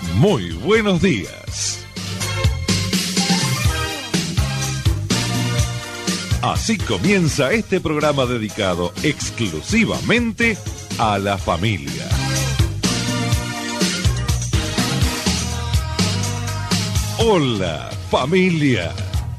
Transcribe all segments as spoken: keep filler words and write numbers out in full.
Muy buenos días. Así comienza este programa dedicado exclusivamente a la familia. Hola, familia.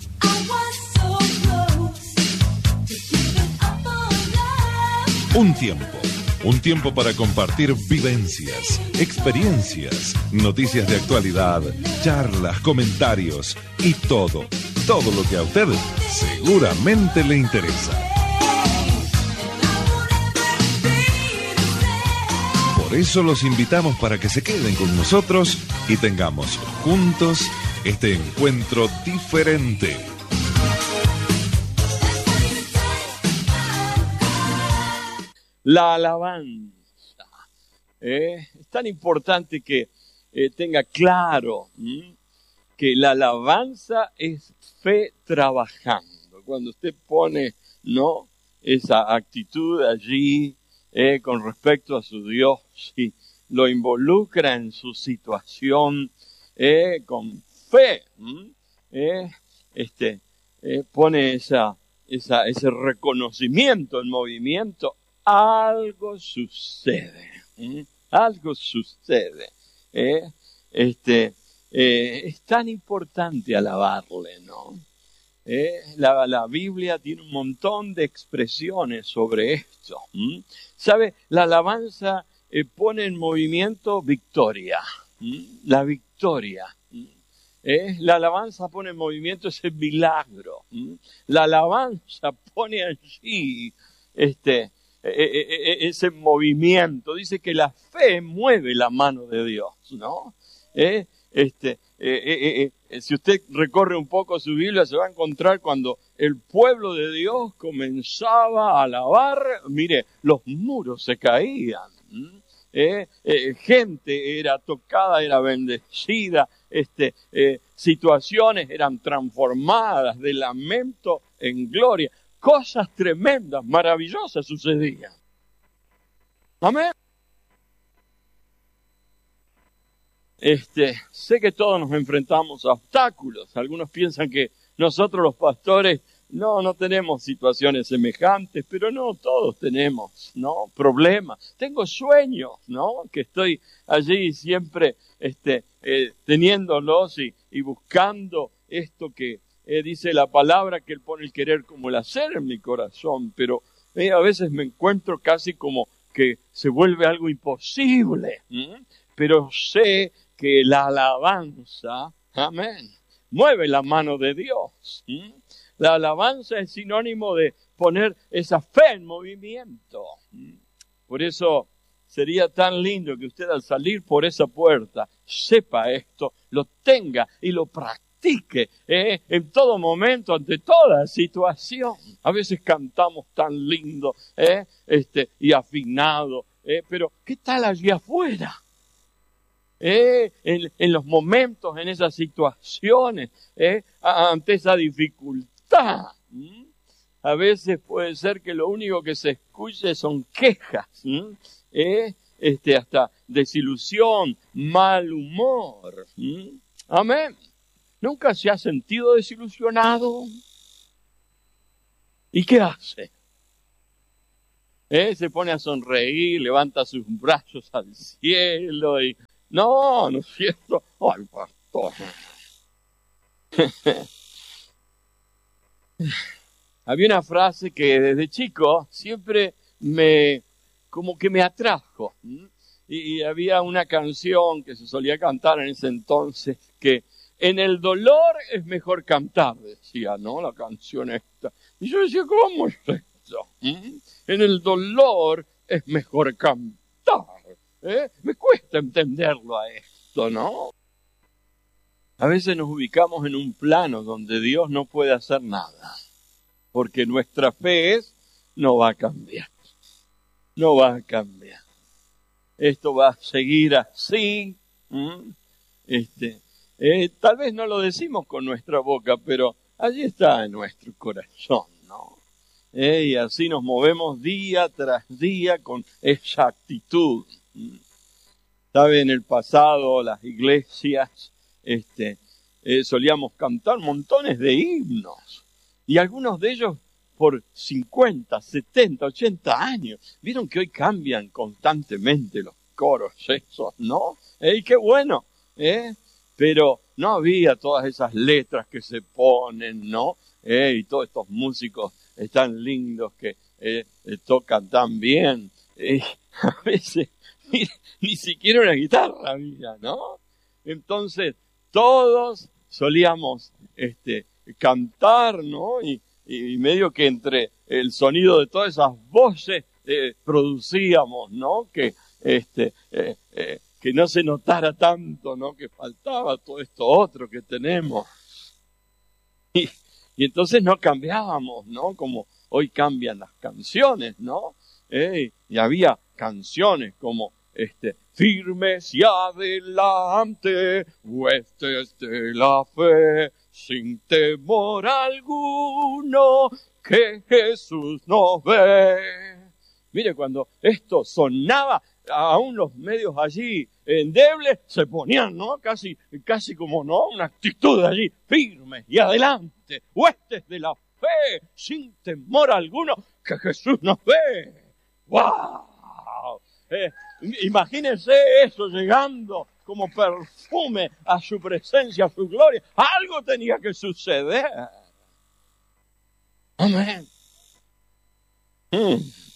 Un tiempo, un tiempo para compartir vivencias, experiencias, noticias de actualidad, charlas, comentarios y todo, todo lo que a usted seguramente le interesa. Por eso los invitamos para que se queden con nosotros y tengamos juntos este encuentro diferente. La alabanza. ¿eh? Es tan importante que eh, tenga claro ¿m? que la alabanza es fe trabajando. Cuando usted pone no esa actitud allí eh, con respecto a su Dios y lo involucra en su situación eh, con fe, eh, este, eh, pone esa, esa, ese reconocimiento en movimiento. Algo sucede, ¿eh? algo sucede. ¿eh? Este, eh, es tan importante alabarle, ¿no? ¿Eh? La, la Biblia tiene un montón de expresiones sobre esto. ¿eh? ¿Sabe? La alabanza eh, pone en movimiento victoria, ¿eh? la victoria. ¿eh? La alabanza pone en movimiento ese milagro. ¿eh? La alabanza pone allí este ese movimiento. Dice que la fe mueve la mano de Dios, ¿no? ¿Eh? Este, eh, eh, eh, si usted recorre un poco su Biblia, se va a encontrar cuando el pueblo de Dios comenzaba a alabar, mire, los muros se caían, ¿eh? Eh, gente era tocada, era bendecida, este, eh, situaciones eran transformadas de lamento en gloria. Cosas tremendas, maravillosas sucedían. Amén. Este, sé que todos nos enfrentamos a obstáculos. Algunos piensan que nosotros los pastores no, no tenemos situaciones semejantes, pero no, todos tenemos, ¿no? Problemas. Tengo sueños, ¿no? Que estoy allí siempre, este, eh, teniéndolos y, y buscando esto que Eh, dice la palabra que Él pone el querer como el hacer en mi corazón, pero eh, a veces me encuentro casi como que se vuelve algo imposible, ¿eh? Pero sé que la alabanza, amén, mueve la mano de Dios. ¿eh? La alabanza es sinónimo de poner esa fe en movimiento. ¿eh? Por eso sería tan lindo que usted al salir por esa puerta sepa esto, lo tenga y lo practique. Eh, en todo momento, ante toda situación. A veces cantamos tan lindo eh, este, y afinado, eh, pero ¿qué tal allí afuera? Eh, en, en los momentos, en esas situaciones, eh, ante esa dificultad. ¿Mm? A veces puede ser que lo único que se escuche son quejas, eh, este, hasta desilusión, mal humor. ¿Mm? Amén. ¿Nunca se ha sentido desilusionado? ¿Y qué hace? ¿Eh? Se pone a sonreír, levanta sus brazos al cielo y... No, ¿no es cierto? ¡Ay, pastor! Había una frase que desde chico siempre me... como que me atrajo. Y, y había una canción que se solía cantar en ese entonces que... En el dolor es mejor cantar, decía, ¿no? La canción esta. Y yo decía, ¿cómo es esto? ¿Mm? En el dolor es mejor cantar. ¿eh? Me cuesta entenderlo a esto, ¿no? A veces nos ubicamos en un plano donde Dios no puede hacer nada. Porque nuestra fe es, no va a cambiar. No va a cambiar. Esto va a seguir así. ¿Mm? Este... Eh, tal vez no lo decimos con nuestra boca, pero allí está en nuestro corazón, ¿no? Eh, y así nos movemos día tras día con esa actitud. ¿Sabe? En el pasado las iglesias este, eh, solíamos cantar montones de himnos y algunos de ellos por cincuenta, setenta, ochenta años. Vieron que hoy cambian constantemente los coros esos, ¿no? ¡Ey, qué bueno! ¿eh? Pero no había todas esas letras que se ponen, ¿no? Eh, y todos estos músicos tan lindos que eh, eh, tocan tan bien. Eh, a veces ni, ni siquiera una guitarra había, ¿no? Entonces todos solíamos este, cantar, ¿no? Y, y medio que entre el sonido de todas esas voces eh, producíamos, ¿no? Que este eh, eh, que no se notara tanto, ¿no? Que faltaba todo esto otro que tenemos. Y, y entonces no cambiábamos, ¿no? Como hoy cambian las canciones, ¿no? Eh, y había canciones como este firmes y adelante, huestes de la fe, sin temor alguno, que Jesús nos ve. Mire, cuando esto sonaba, aún los medios allí endebles se ponían, ¿no? Casi, casi como, ¿no? Una actitud allí, firme y adelante, huestes de la fe, sin temor alguno, que Jesús nos ve. ¡Wow! Eh, imagínense eso llegando como perfume a su presencia, a su gloria. Algo tenía que suceder. Amén. Mm.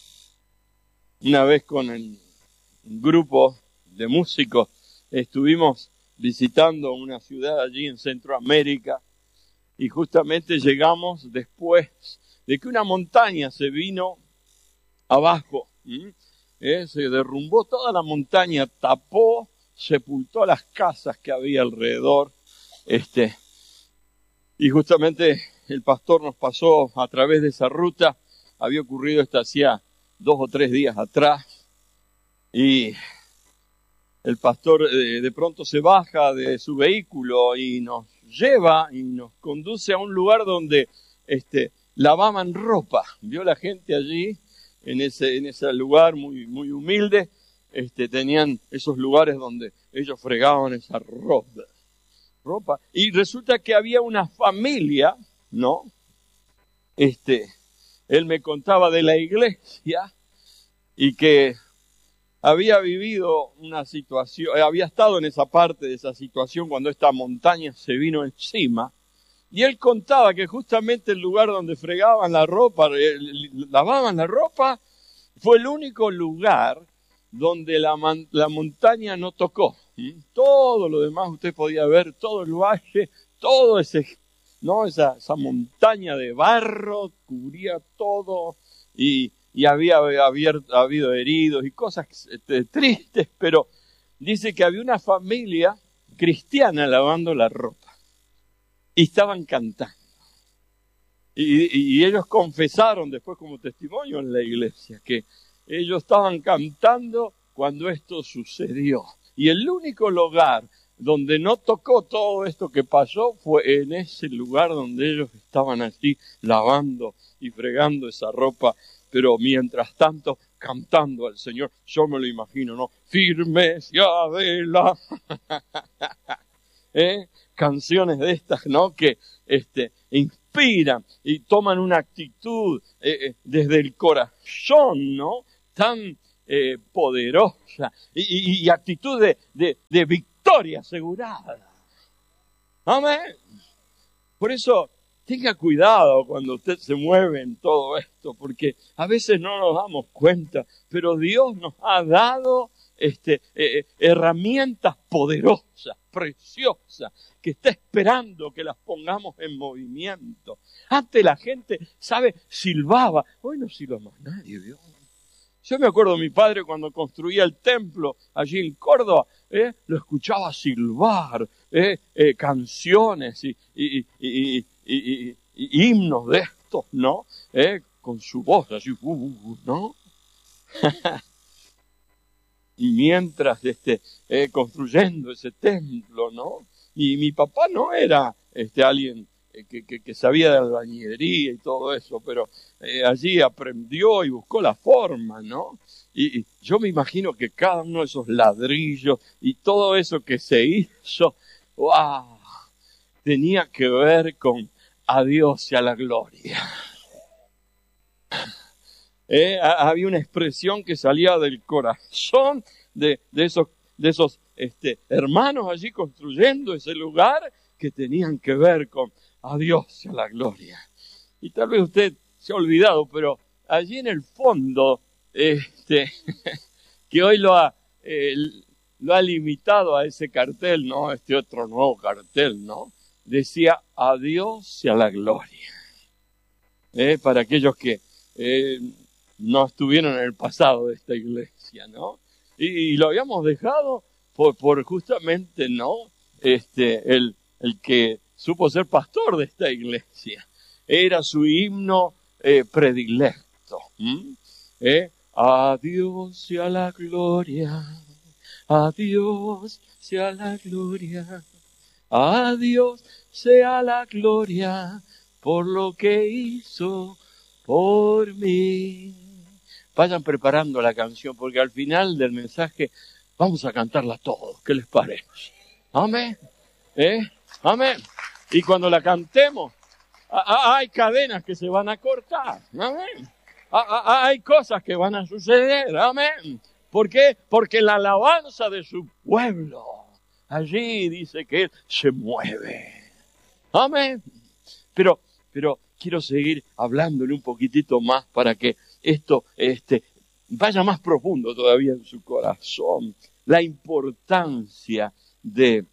Una vez con el grupo de músicos estuvimos visitando una ciudad allí en Centroamérica y justamente llegamos después de que una montaña se vino abajo. ¿Mm? Eh, se derrumbó toda la montaña, tapó, sepultó las casas que había alrededor. Este, y justamente el pastor nos pasó a través de esa ruta. Había ocurrido esto hacía dos o tres días atrás. Y el pastor eh, de pronto se baja de su vehículo y nos lleva y nos conduce a un lugar donde este, lavaban ropa. Vio la gente allí en ese, en ese lugar muy, muy humilde. Este, tenían esos lugares donde ellos fregaban esa ropa, ropa. Y resulta que había una familia, ¿no? Este, él me contaba de la iglesia y que había vivido una situación, había estado en esa parte de esa situación cuando esta montaña se vino encima. Y él contaba que justamente el lugar donde fregaban la ropa, lavaban la ropa, fue el único lugar donde la, man, la montaña no tocó. ¿Mm? Todo lo demás usted podía ver, todo el valle, todo ese, ¿no? esa, esa montaña de barro cubría todo y, y había abierto, habido heridos y cosas este, tristes, pero dice que había una familia cristiana lavando la ropa y estaban cantando. Y, y, y ellos confesaron después como testimonio en la iglesia que ellos estaban cantando cuando esto sucedió. Y el único lugar donde no tocó todo esto que pasó fue en ese lugar donde ellos estaban allí lavando y fregando esa ropa. Pero mientras tanto, cantando al Señor, yo me lo imagino, ¿no? Firmes y adelante. ¿Eh? Canciones de estas, ¿no? Que este, inspiran y toman una actitud eh, eh, desde el corazón, ¿no? Tan eh, poderosa y, y, y actitud de, de, de victoria asegurada. Amén. Por eso, tenga cuidado cuando usted se mueve en todo esto, porque a veces no nos damos cuenta, pero Dios nos ha dado este, eh, herramientas poderosas, preciosas, que está esperando que las pongamos en movimiento. Antes la gente, ¿sabe? Silbaba. Hoy no silba más nadie, Dios. Yo me acuerdo de mi padre cuando construía el templo allí en Córdoba, ¿eh? Lo escuchaba silbar, ¿eh? Eh, canciones y, y, y, y, y, y, y himnos de estos, ¿no? ¿Eh? Con su voz así, uh, uh, ¿no? Y mientras este, eh, construyendo ese templo, ¿no? Y mi papá no era este, alguien que, que, que sabía de albañilería y todo eso, pero eh, allí aprendió y buscó la forma, ¿no? Y, y yo me imagino que cada uno de esos ladrillos y todo eso que se hizo, ¡wow!, tenía que ver con a Dios y a la gloria. Eh, había una expresión que salía del corazón de, de esos, de esos este, hermanos allí construyendo ese lugar, que tenían que ver con a Dios y a la gloria. Y tal vez usted se ha olvidado, pero allí en el fondo, este, que hoy lo ha, eh, lo ha limitado a ese cartel, ¿no? Este otro nuevo cartel, ¿no? Decía a Dios y a la gloria. Eh, para aquellos que eh, no estuvieron en el pasado de esta iglesia, ¿no? Y, y lo habíamos dejado por, por justamente, ¿no? Este, el el que supo ser pastor de esta iglesia. Era su himno eh, predilecto. ¿Mm? ¿Eh? A Dios sea la gloria, a Dios sea la gloria, a Dios sea la gloria por lo que hizo por mí. Vayan preparando la canción, porque al final del mensaje vamos a cantarla todos. ¿Qué les parece? Amén. ¿Eh? Amén. Y cuando la cantemos, a, a, hay cadenas que se van a cortar. Amén. A, a, hay cosas que van a suceder. Amén. ¿Por qué? Porque la alabanza de su pueblo, allí dice que Él se mueve. Amén. Pero, pero quiero seguir hablándole un poquitito más para que esto este, vaya más profundo todavía en su corazón. La importancia de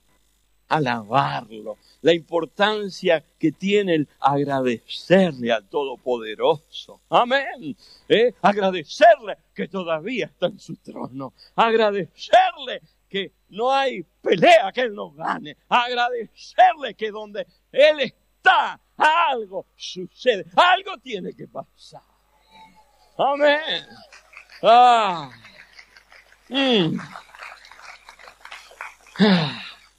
alabarlo, la importancia que tiene el agradecerle al Todopoderoso. Amén. ¿Eh? Agradecerle que todavía está en su trono. Agradecerle que no hay pelea que Él no gane. Agradecerle que donde Él está, algo sucede. Algo tiene que pasar. Amén. Ah. Mm. Ah.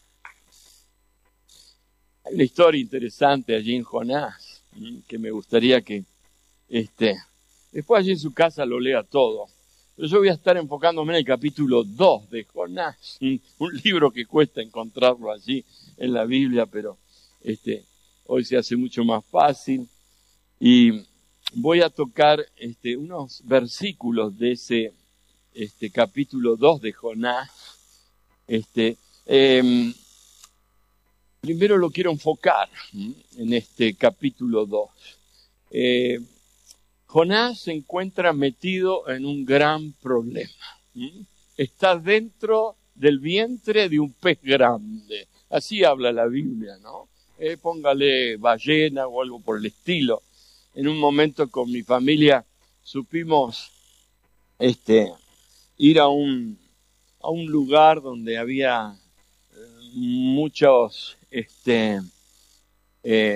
Hay una historia interesante allí en Jonás, que me gustaría que este, después allí en su casa lo lea todo. Pero yo voy a estar enfocándome en el capítulo dos de Jonás, un libro que cuesta encontrarlo allí en la Biblia, pero este, hoy se hace mucho más fácil. Y voy a tocar este, unos versículos de ese este, capítulo dos de Jonás. Este, eh, Primero lo quiero enfocar en este capítulo dos. Eh, Jonás se encuentra metido en un gran problema. Está dentro del vientre de un pez grande. Así habla la Biblia, ¿no? Eh, póngale ballena o algo por el estilo. En un momento con mi familia supimos este, ir a un, a un lugar donde había muchos este eh,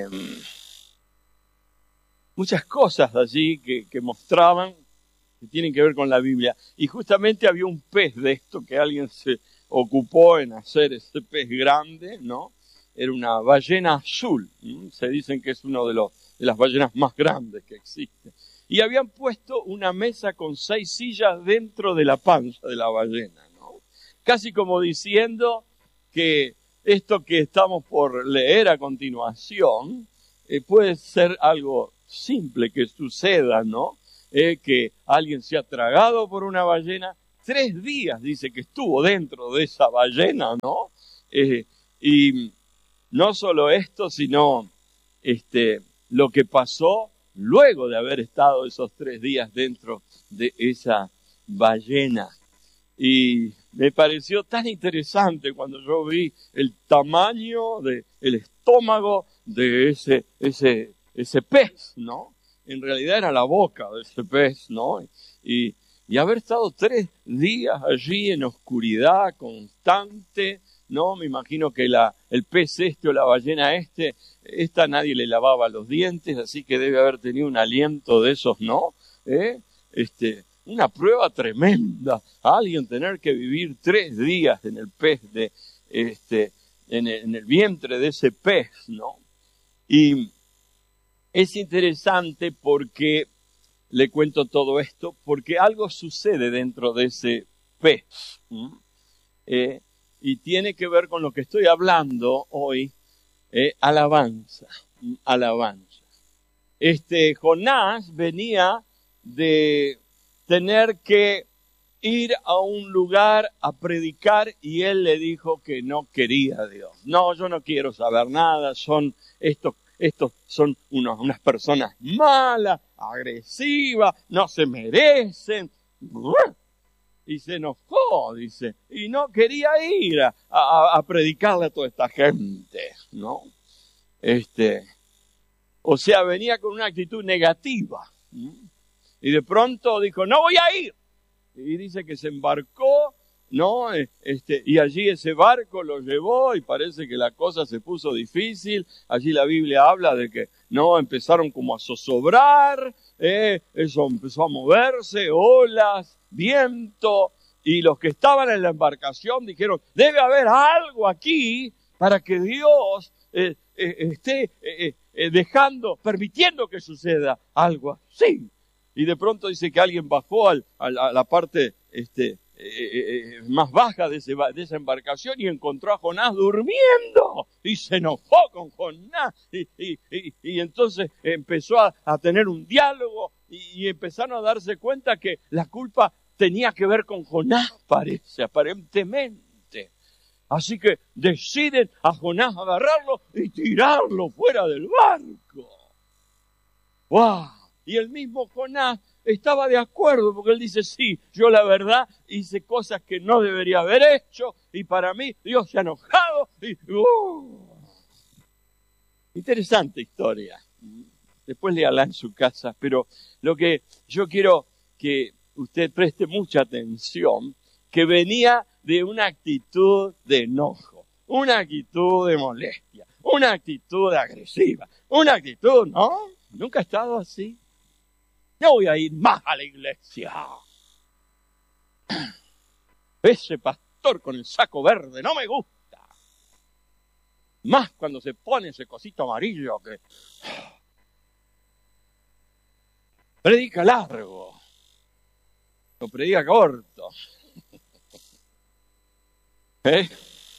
muchas cosas allí que, que mostraban que tienen que ver con la Biblia, y justamente había un pez de esto que alguien se ocupó en hacer ese pez grande, ¿no? Era una ballena azul. ¿Mm? Se dicen que es uno de los de las ballenas más grandes que existen, y habían puesto una mesa con seis sillas dentro de la panza de la ballena, ¿no? Casi como diciendo que esto que estamos por leer a continuación eh, puede ser algo simple que suceda, ¿no? Eh, que alguien se ha tragado por una ballena. Tres días dice que estuvo dentro de esa ballena, ¿no? Eh, y no solo esto, sino este, lo que pasó luego de haber estado esos tres días dentro de esa ballena. Y me pareció tan interesante cuando yo vi el tamaño del estómago de ese, ese, ese pez, ¿no? En realidad era la boca de ese pez, ¿no? Y, y haber estado tres días allí en oscuridad constante, ¿no? Me imagino que la, el pez este o la ballena este, esta nadie le lavaba los dientes, así que debe haber tenido un aliento de esos, ¿no? ¿Eh? Este... Una prueba tremenda. Alguien tener que vivir tres días en el pez de, este, en el, en el vientre de ese pez, ¿no? Y es interesante porque, le cuento todo esto, porque algo sucede dentro de ese pez. Eh, y tiene que ver con lo que estoy hablando hoy, eh, alabanza, alabanza. Este Jonás venía de tener que ir a un lugar a predicar y él le dijo que no quería a Dios. No, yo no quiero saber nada, son estos, estos son unos, unas personas malas, agresivas, no se merecen. Y se enojó, dice, y no quería ir a, a, a predicarle a toda esta gente, ¿no? Este, o sea, venía con una actitud negativa. Y de pronto dijo, no voy a ir. Y dice que se embarcó, ¿no? Este, y allí ese barco lo llevó y parece que la cosa se puso difícil. Allí la Biblia habla de que, no, empezaron como a zozobrar, eh, eso empezó a moverse, olas, viento, y los que estaban en la embarcación dijeron, debe haber algo aquí para que Dios eh, eh, esté eh, eh, dejando, permitiendo que suceda algo así. Y de pronto dice que alguien bajó al, al, a la parte este, eh, eh, más baja de, ese, de esa embarcación y encontró a Jonás durmiendo. Y se enojó con Jonás. Y, y, y, y entonces empezó a, a tener un diálogo y, y empezaron a darse cuenta que la culpa tenía que ver con Jonás, parece, aparentemente. Así que deciden a Jonás agarrarlo y tirarlo fuera del barco. ¡Wow! Y el mismo Jonás estaba de acuerdo, porque él dice, sí, yo la verdad hice cosas que no debería haber hecho, y para mí Dios se ha enojado. Y, uh, interesante historia. Después léala en su casa, pero lo que yo quiero que usted preste mucha atención, que venía de una actitud de enojo, una actitud de molestia, una actitud agresiva, una actitud, ¿no? Nunca ha estado así. No voy a ir más a la iglesia. Ese pastor con el saco verde no me gusta. Más cuando se pone ese cosito amarillo que predica largo. O predica corto. ¿Eh?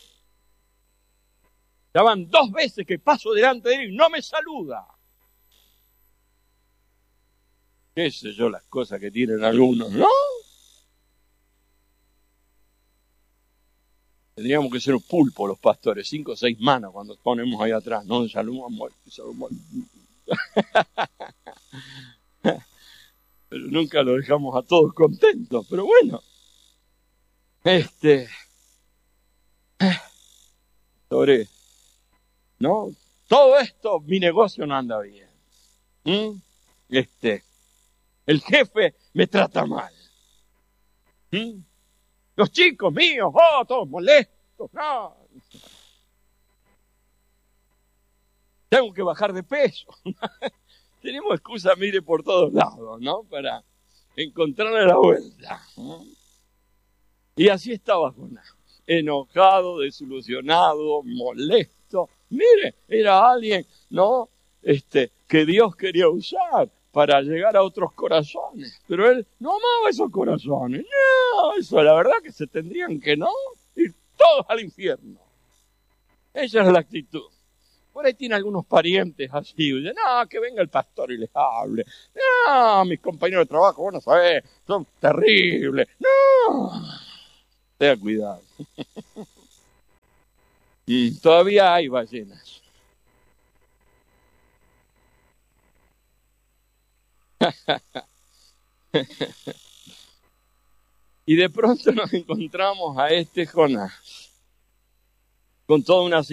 Ya van dos veces que paso delante de él y no me saluda. Qué sé yo, las cosas que tienen algunos, ¿no? Tendríamos que ser un pulpo los pastores, cinco o seis manos cuando ponemos ahí atrás, ¿no? Saludamos, saludamos. Pero nunca lo dejamos a todos contentos, pero bueno. Este... Sobre... ¿No? Todo esto, mi negocio no anda bien. ¿Mm? Este... El jefe me trata mal. ¿Mm? Los chicos míos, oh, todos molestos. No. Tengo que bajar de peso. Tenemos excusa, mire, por todos lados, ¿no? Para encontrarle la vuelta. ¿No? Y así estaba Jonás. Enojado, desilusionado, molesto. Mire, era alguien, ¿no? Este, que Dios quería usar para llegar a otros corazones. Pero él no amaba esos corazones. No, eso la verdad que se tendrían que no ir todos al infierno. Esa es la actitud. Por ahí tiene algunos parientes así. Dicen, no, que venga el pastor y les hable. No, mis compañeros de trabajo, vos no sabés, son terribles. No, tenga cuidado. Y todavía hay ballenas. Y de pronto nos encontramos a este Jonás con toda una